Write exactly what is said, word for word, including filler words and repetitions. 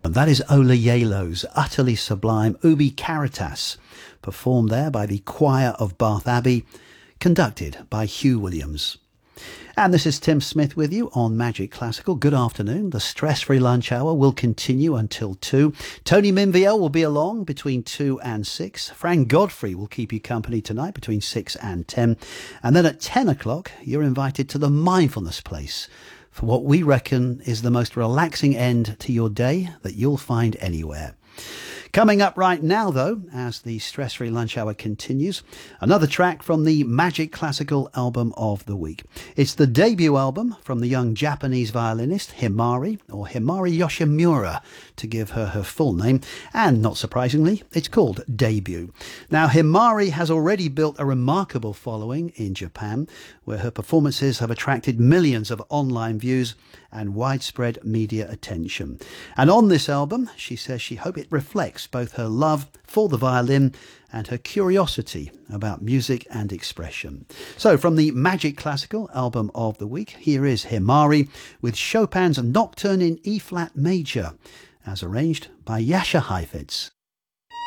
And that is Ola Yelo's utterly sublime Ubi Caritas, performed there by the Choir of Bath Abbey, conducted by Hugh Williams. And this is Tim Smith with you on Magic Classical. Good afternoon. The stress-free lunch hour will continue until two. Tony Minviel will be along between two and six. Frank Godfrey will keep you company tonight between six and ten. And then at ten o'clock, you're invited to the Mindfulness Place for what we reckon is the most relaxing end to your day that you'll find anywhere. Coming up right now, though, as the stress-free lunch hour continues, another track from the Magic Classical Album of the Week. It's the debut album from the young Japanese violinist Himari, or Himari Yoshimura, to give her her full name, and not surprisingly, it's called Debut. Now, Himari has already built a remarkable following in Japan, where her performances have attracted millions of online views and widespread media attention. And on this album, she says she hopes it reflects both her love for the violin and her curiosity about music and expression. So from the Magic Classical Album of the Week, here is Himari with Chopin's Nocturne in E-flat major, as arranged by Jascha Heifetz.